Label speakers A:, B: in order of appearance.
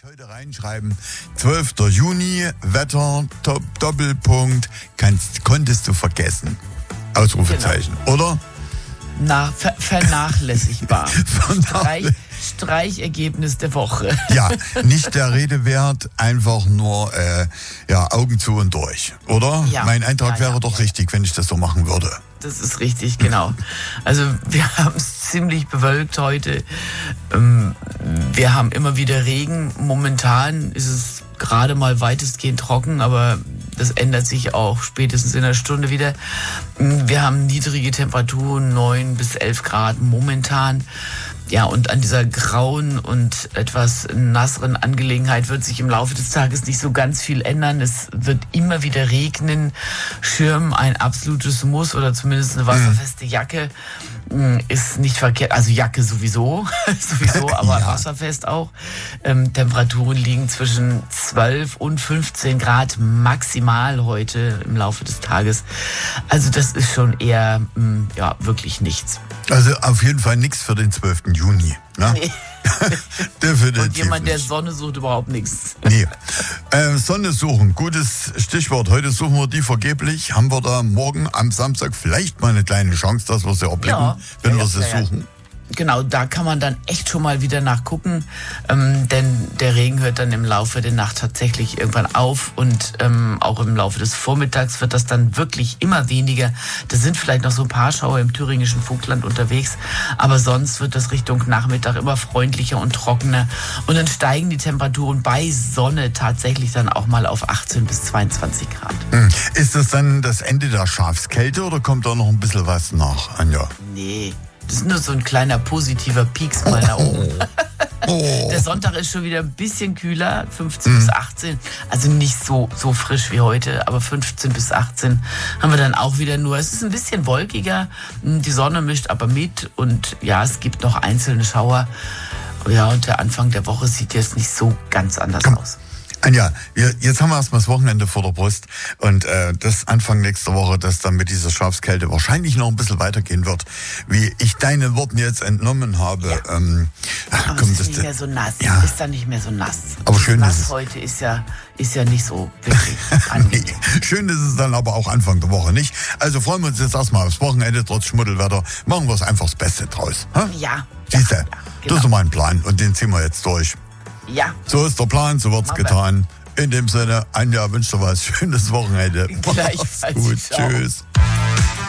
A: heute reinschreiben. 12. Juni, Wetter, Doppelpunkt, konntest du vergessen. Ausrufezeichen, genau. Oder?
B: Vernachlässigbar. Streichergebnis der Woche.
A: Ja, nicht der Rede wert, einfach nur Augen zu und durch, oder? Ja, mein Eintrag wäre doch richtig, wenn ich das so machen würde.
B: Das ist richtig, genau. Also wir haben es ziemlich bewölkt heute. Wir haben immer wieder Regen. Momentan ist es gerade mal weitestgehend trocken, aber das ändert sich auch spätestens in einer Stunde wieder. Wir haben niedrige Temperaturen, 9 bis 11 Grad momentan. Ja, und an dieser grauen und etwas nasseren Angelegenheit wird sich im Laufe des Tages nicht so ganz viel ändern. Es wird immer wieder regnen. Schirm ein absolutes Muss oder zumindest eine wasserfeste Jacke ist nicht verkehrt. Also Jacke sowieso, aber ja. Wasserfest auch. Temperaturen liegen zwischen 12 und 15 Grad maximal heute im Laufe des Tages. Also das ist schon eher wirklich nichts.
A: Also auf jeden Fall nichts für den 12. Juni. Ne? Nee. Definitiv.
B: Und jemand, der Sonne sucht, überhaupt nichts.
A: Nee. Sonne suchen, gutes Stichwort. Heute suchen wir die vergeblich. Haben wir da morgen am Samstag vielleicht mal eine kleine Chance, dass wir sie erblicken, wenn wir sie suchen?
B: Genau, da kann man dann echt schon mal wieder nachgucken, denn der Regen hört dann im Laufe der Nacht tatsächlich irgendwann auf und auch im Laufe des Vormittags wird das dann wirklich immer weniger. Da sind vielleicht noch so ein paar Schauer im thüringischen Vogtland unterwegs, aber sonst wird das Richtung Nachmittag immer freundlicher und trockener und dann steigen die Temperaturen bei Sonne tatsächlich dann auch mal auf 18 bis 22 Grad.
A: Ist das dann das Ende der Schafskälte oder kommt da noch ein bisschen was nach, Anja?
B: Nee. Das ist nur so ein kleiner positiver Pieks mal nach oben. Der Sonntag ist schon wieder ein bisschen kühler, 15 bis 18. Also nicht so frisch wie heute, aber 15 bis 18 haben wir dann auch wieder nur. Es ist ein bisschen wolkiger, die Sonne mischt aber mit und ja, es gibt noch einzelne Schauer. Ja, und der Anfang der Woche sieht jetzt nicht so ganz anders aus.
A: Anja, jetzt haben wir erstmal das Wochenende vor der Brust und das Anfang nächster Woche, dass dann mit dieser Schafskälte wahrscheinlich noch ein bisschen weitergehen wird, wie ich deinen Worten jetzt entnommen habe.
B: Ja. Aber es ist nicht mehr so nass.
A: Ja.
B: Ist dann nicht mehr so nass.
A: Aber schön
B: nass
A: ist es.
B: Heute ist ja nicht so wirklich angenehm.
A: Nee. Schön ist es dann aber auch Anfang der Woche nicht. Also freuen wir uns jetzt erstmal aufs Wochenende, trotz Schmuddelwetter. Machen wir es einfach das Beste draus. Ha?
B: Ja.
A: Siehst du,
B: genau.
A: Das ist mal ein Plan und den ziehen wir jetzt durch.
B: Ja.
A: So ist der Plan, so wird's getan. In dem Sinne, Anja, wünsche dir was. Schönes Wochenende.
B: Gleichfalls.
A: Gut, tschüss.